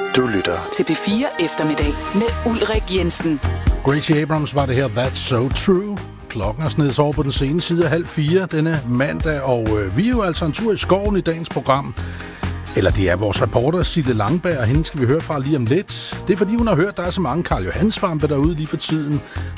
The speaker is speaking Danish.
Du lytter til P4 Eftermiddag med Ulrik Jensen. Gracie Abrams var det her, That's So True. Klokken er snedet over på den sene side af 3:30 denne mandag, og vi er jo altså en tur i skoven i dagens program. Eller det er vores reporter, Sille Langberg, og hende skal vi høre fra lige om lidt. Det er fordi, hun har hørt, at der er så mange Karl Johans-svampe derude lige for tiden.